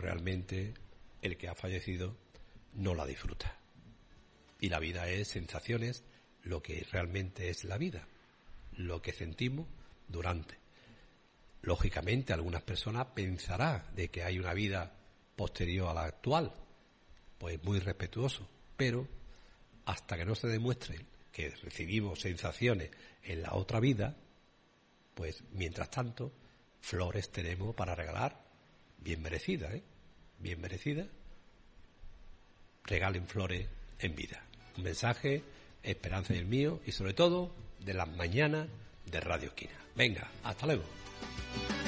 realmente el que ha fallecido no la disfruta. Y la vida es sensaciones, lo que realmente es la vida, lo que sentimos durante. Lógicamente, algunas personas pensarán de que hay una vida posterior a la actual, pues muy respetuoso, pero hasta que no se demuestre que recibimos sensaciones en la otra vida, pues mientras tanto, flores tenemos para regalar, bien merecidas, bien merecidas. Regalen flores en vida. Un mensaje, Esperanza y el mío, y sobre todo de las mañanas de Radio Esquina. Venga, hasta luego.